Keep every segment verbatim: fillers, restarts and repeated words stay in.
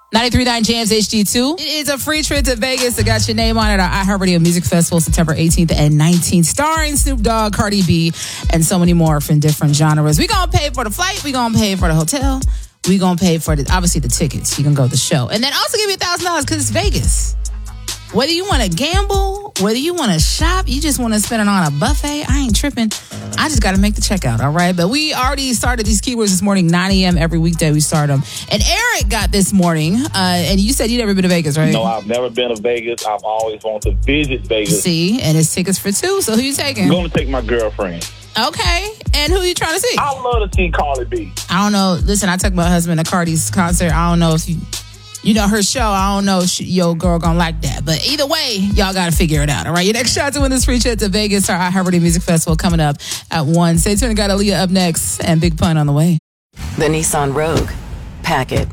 ninety-three point nine Jams H D two. It is a free trip to Vegas that got your name on it. Our iHeartRadio Music Festival, September eighteenth and nineteenth, starring Snoop Dogg, Cardi B, and so many more from different genres. We gonna pay for the flight. We gonna pay for the hotel. We gonna pay for the obviously the tickets. You can go to the show, and then also give you a thousand dollars because it's Vegas. Whether you want to gamble, whether you want to shop, you just want to spend it on a buffet, I ain't tripping. I just got to make the checkout, all right? But we already started these keywords this morning, nine a.m. every weekday we start them. And Eric got this morning, uh, and you said you'd never been to Vegas, right? No, I've never been to Vegas. I've always wanted to visit Vegas. See, and it's tickets for two, so who you taking? I'm going to take my girlfriend. Okay, and who you trying to see? I love to see Cardi B. I don't know. Listen, I took my husband to Cardi's concert. I don't know if you... You know, her show, I don't know if she, your girl gonna like that. But either way, y'all gotta figure it out, all right? Your next shot to win this free trip to Vegas, our iHeartRadio Music Festival coming up at one. Stay tuned, got Aaliyah up next, and Big Pun on the way. The Nissan Rogue. Pack it.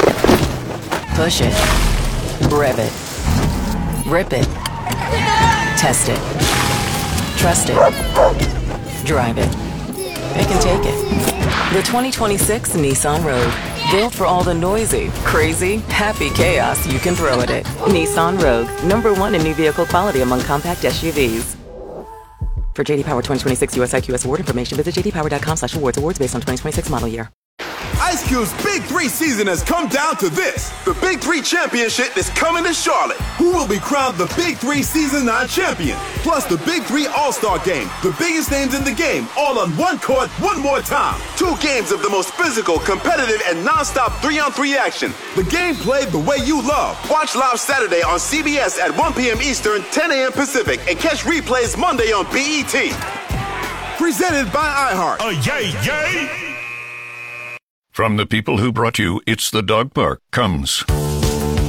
Push it. Rev it. Rip it. Test it. Trust it. Drive it. Pick and take it. The twenty twenty-six Nissan Rogue. Built for all the noisy, crazy, happy chaos you can throw at it. Nissan Rogue, number one in new vehicle quality among compact S U Vs. For J D Power twenty twenty-six U S I Q S award information, visit j d power dot com slash awards. Awards based on twenty twenty-six model year. Ice Cube's Big Three season has come down to this. The Big Three Championship is coming to Charlotte. Who will be crowned the Big Three Season nine champion? Plus the Big Three All-Star Game. The biggest names in the game, all on one court, one more time. Two games of the most physical, competitive, and non-stop three-on-three action. The game played the way you love. Watch live Saturday on C B S at one p.m. Eastern, ten a.m. Pacific, and catch replays Monday on B E T. Presented by iHeart. Oh, yay, yay! From the people who brought you It's the Dog Park comes